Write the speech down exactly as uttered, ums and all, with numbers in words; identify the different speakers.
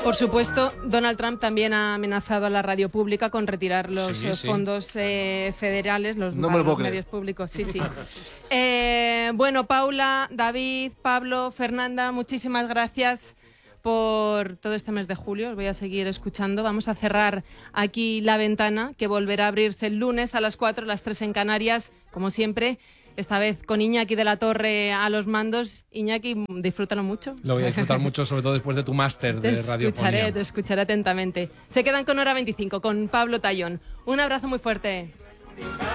Speaker 1: Por supuesto, Donald Trump también ha amenazado a la radio pública con retirar los
Speaker 2: Sí, sí.
Speaker 1: fondos eh, federales, los,
Speaker 3: No me lo
Speaker 1: los
Speaker 3: puedo
Speaker 1: medios públicos. Sí, sí. eh, bueno, Paula, David, Pablo, Fernanda, muchísimas gracias por todo este mes de julio. Os voy a seguir escuchando. Vamos a cerrar aquí La Ventana, que volverá a abrirse el lunes a las cuatro, las tres en Canarias, como siempre. Esta vez con Iñaki de la Torre a los mandos. Iñaki, disfrútalo mucho.
Speaker 2: Lo voy a disfrutar mucho, sobre todo después de tu máster de
Speaker 1: Te
Speaker 2: radiofonía.
Speaker 1: escucharé, te escucharé atentamente. Se quedan con Hora veinticinco, con Pablo Tallón. Un abrazo muy fuerte.